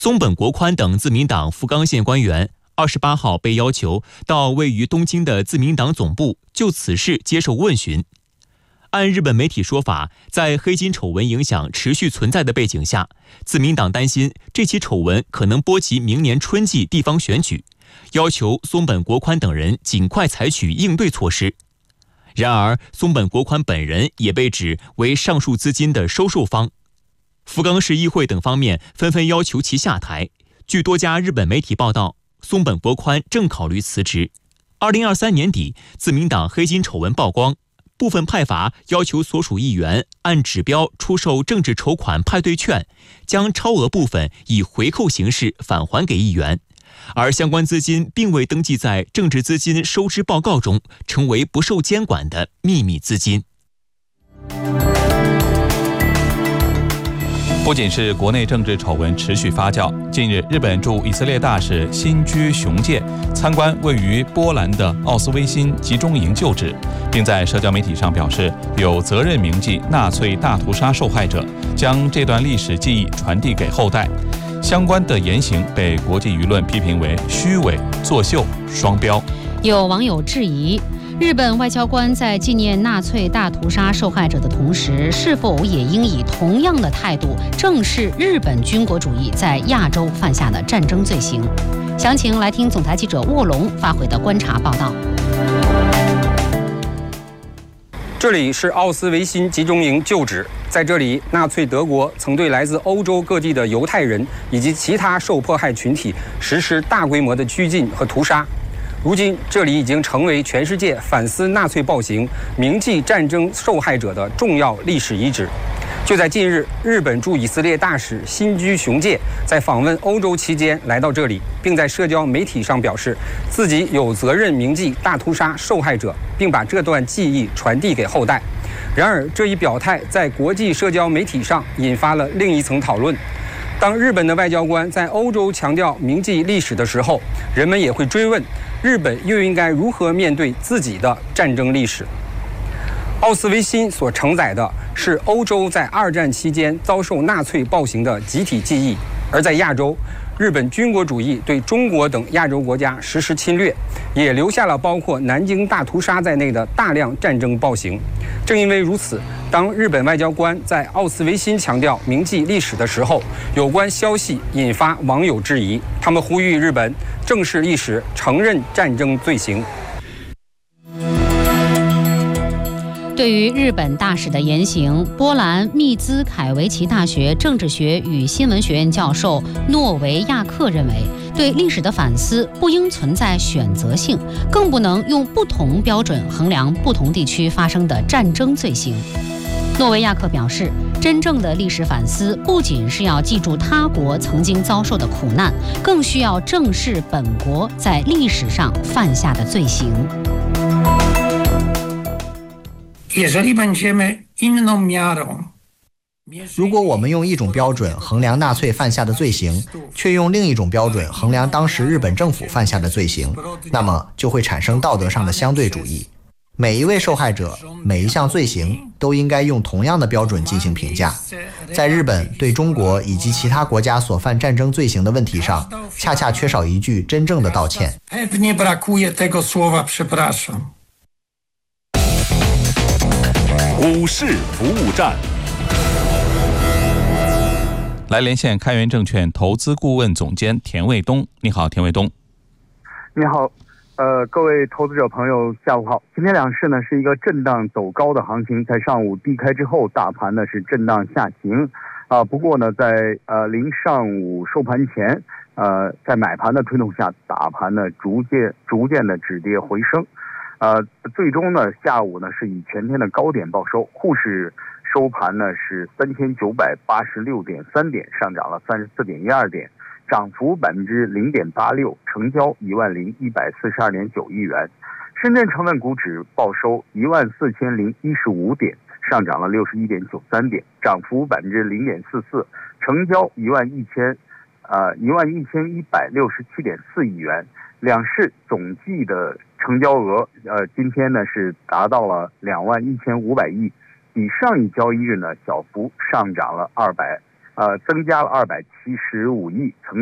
松本国宽等自民党福冈县官员28号被要求到位于东京的自民党总部就此事接受问询。按日本媒体说法，在黑金丑闻影响持续存在的背景下，自民党担心这起丑闻可能波及明年春季地方选举，要求松本国宽等人尽快采取应对措施。然而，松本国宽本人也被指为上述资金的收受方。福冈市议会等方面纷纷要求其下台。据多家日本媒体报道，松本国宽正考虑辞职。2023年底，自民党黑金丑闻曝光，部分派阀要求所属议员按指标出售政治筹款派对券，将超额部分以回扣形式返还给议员，而相关资金并未登记在政治资金收支报告中，成为不受监管的秘密资金。 不仅是国内政治丑闻持续发酵，近日日本驻以色列大使新居雄介参观位于波兰的奥斯威辛集中营旧址，并在社交媒体上表示有责任铭记纳粹大屠杀受害者，将这段历史记忆传递给后代。相关的言行被国际舆论批评为虚伪、作秀、双标。 有网友质疑，日本外交官在纪念纳粹大屠杀受害者的同时，是否也应以同样的态度正视日本军国主义在亚洲犯下的战争罪行？详情来听总台记者卧龙发回的观察报道。 这里是奥斯维辛集中营旧址，在这里，纳粹德国曾对来自欧洲各地的犹太人以及其他受迫害群体实施大规模的拘禁和屠杀。如今，这里已经成为全世界反思纳粹暴行、铭记战争受害者的重要历史遗址。就在近日，日本驻以色列大使新居雄介在访问欧洲期间来到这里，并在社交媒体上表示自己有责任铭记大屠杀受害者，并把这段记忆传递给后代。然而，这一表态在国际社交媒体上引发了另一层讨论。当日本的外交官在欧洲强调铭记历史的时候，人们也会追问，日本又应该如何面对自己的战争历史？奥斯维辛所承载的是欧洲在二战期间遭受纳粹暴行的集体记忆，而在亚洲，日本军国主义对中国等亚洲国家实施侵略，也留下了包括南京大屠杀在内的大量战争暴行。正因为如此，当日本外交官在奥斯维辛强调铭记历史的时候，有关消息引发网友质疑，他们呼吁日本正视历史，承认战争罪行。 对于日本大使的言行，波兰密兹凯维奇大学政治学与新闻学院教授诺维亚克认为，对历史的反思不应存在选择性，更不能用不同标准衡量不同地区发生的战争罪行。诺维亚克表示，真正的历史反思不仅是要记住他国曾经遭受的苦难，更需要正视本国在历史上犯下的罪行。 如果我们用一种标准衡量纳粹犯下的罪行，却用另一种标准衡量当时日本政府犯下的罪行，那么就会产生道德上的相对主义。每一位受害者，每一项罪行都应该用同样的标准进行评价。在日本对中国以及其他国家所犯战争罪行的问题上，恰恰缺少一句真正的道歉。 股市服务站， 来连线开源证券投资顾问总监田卫东。你好，田卫东。 你好，各位投资者朋友，下午好。今天两市呢是一个震荡走高的行情，在上午低开之后，大盘呢是震荡下行。不过呢，在临上午收盘前，在买盘的推动下，大盘呢逐渐的止跌回升。最终呢，下午呢是以全天的高点报收，沪市收盘呢是3986.3点，上涨了34.12点，涨幅0.86%，成交10142.9亿元。深圳成分股指报收14015点，上涨了61.93点，涨幅0.44%，成交11167.4亿元。两市总计的成交额，今天呢是达到了21500亿，比上一交易日呢小幅上涨了增加了275亿，